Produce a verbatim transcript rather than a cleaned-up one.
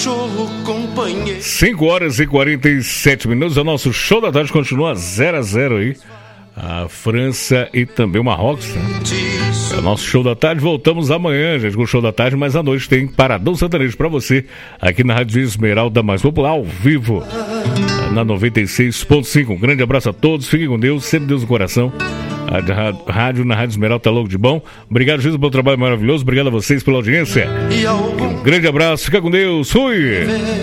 cachorro companheiro. cinco horas e quarenta e sete minutos. O nosso show da tarde continua zero a zero aí. A França e também o Marrocos, né? É o nosso show da tarde. Voltamos amanhã, gente, com o show da tarde. Mas à noite tem Paradão Sertanejo pra você aqui na Rádio Esmeralda Mais Popular, ao vivo, na noventa e seis ponto cinco. Um grande abraço a todos. Fiquem com Deus, sempre Deus no coração. A rádio na Rádio Esmeralda tá logo de bom. Obrigado, Jesus, pelo trabalho maravilhoso. Obrigado a vocês pela audiência. Um grande abraço. Fica com Deus. Fui!